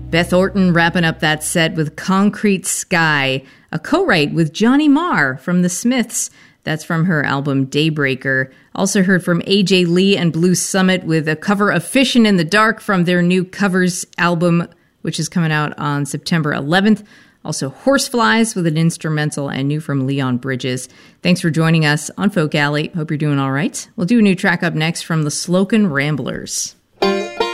Beth Orton wrapping up that set with Concrete Sky, a co-write with Johnny Marr from The Smiths. That's from her album Daybreaker. Also heard from AJ Lee and Blue Summit with a cover of Fishin' in the Dark from their new covers album, which is coming out on September 11th. Also Horseflies with an instrumental and new from Leon Bridges. Thanks for joining us on Folk Alley. Hope you're doing all right. We'll do a new track up next from the Slocum Ramblers.